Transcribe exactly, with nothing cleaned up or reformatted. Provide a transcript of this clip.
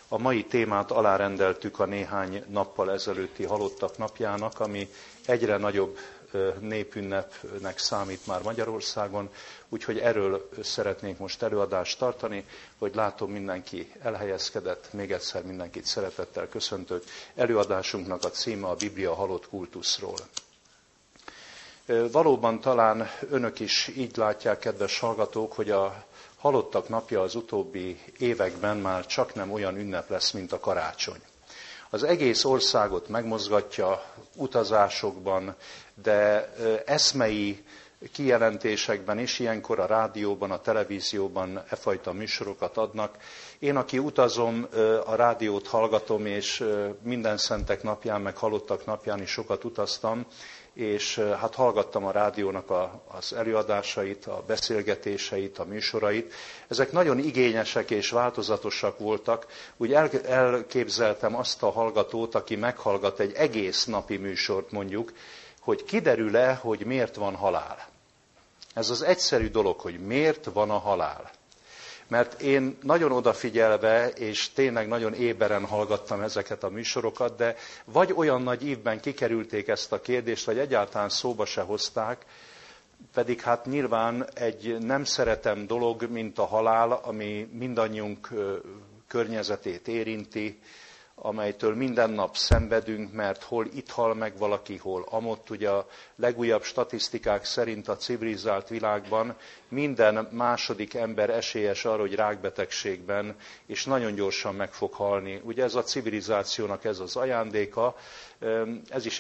A mai témát alárendeltük a néhány nappal ezelőtti halottak napjának, ami egyre nagyobb népünnepnek számít már Magyarországon, úgyhogy erről szeretnénk most előadást tartani, hogy látom mindenki elhelyezkedett, még egyszer mindenkit szeretettel köszöntök. Előadásunknak a címe a Biblia halott kultuszról. Valóban talán önök is így látják, kedves hallgatók, hogy a halottak napja az utóbbi években már csak nem olyan ünnep lesz, mint a karácsony. Az egész országot megmozgatja utazásokban, de eszmei kijelentésekben is, ilyenkor a rádióban, a televízióban e fajta műsorokat adnak. Én, aki utazom, a rádiót hallgatom, és minden szentek napján, meg halottak napján is sokat utaztam, és hát hallgattam a rádiónak a, az előadásait, a beszélgetéseit, a műsorait. Ezek nagyon igényesek és változatosak voltak. Úgy el, elképzeltem azt a hallgatót, aki meghallgat egy egész napi műsort mondjuk, hogy kiderül-e, hogy miért van halál. Ez az egyszerű dolog, hogy miért van a halál. Mert én nagyon odafigyelve, és tényleg nagyon éberen hallgattam ezeket a műsorokat, de vagy olyan nagy ívben kikerülték ezt a kérdést, vagy egyáltalán szóba se hozták, pedig hát nyilván egy nem szeretem dolog, mint a halál, ami mindannyiunk környezetét érinti, amelytől minden nap szenvedünk, mert hol itt hal meg valaki, hol amott. Ugye a legújabb statisztikák szerint a civilizált világban minden második ember esélyes arra, hogy rákbetegségben, és nagyon gyorsan meg fog halni. Ugye ez a civilizációnak ez az ajándéka, ez is